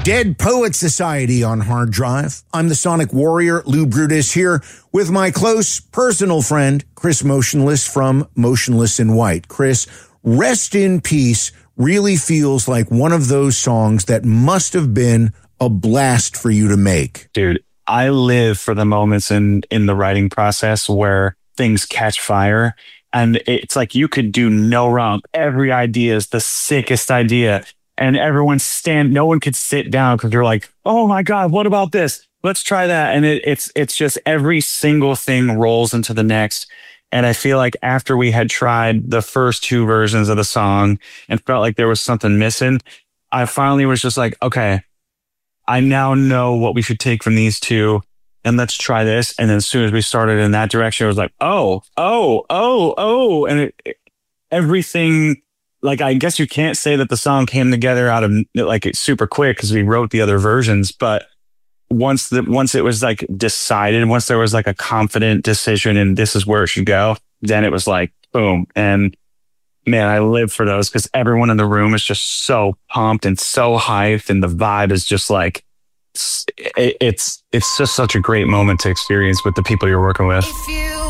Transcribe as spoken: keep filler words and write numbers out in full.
Dead Poet Society on Hard Drive. I'm the Sonic Warrior, Lou Brutus, here with my close personal friend, Chris Motionless from Motionless in White. Chris, Rest in Peace really feels like one of those songs that must have been a blast for you to make. Dude, I live for the moments in, in the writing process where things catch fire. And it's like you could do no wrong. Every idea is the sickest idea. And everyone stand, no one could sit down because they're like, oh my God, what about this? Let's try that. And it, it's it's just every single thing rolls into the next. And I feel like after we had tried the first two versions of the song and felt like there was something missing, I finally was just like, okay, I now know what we should take from these two and let's try this. And then as soon as we started in that direction, it was like, oh, oh, oh, oh. And it, it, everything... Like, I guess you can't say that the song came together out of like super quick because we wrote the other versions. But once the once it was like decided, once there was like a confident decision and this is where it should go, then it was like, boom. And man, I live for those because everyone in the room is just so pumped and so hyped. And the vibe is just like, it's, it's, it's just such a great moment to experience with the people you're working with. If you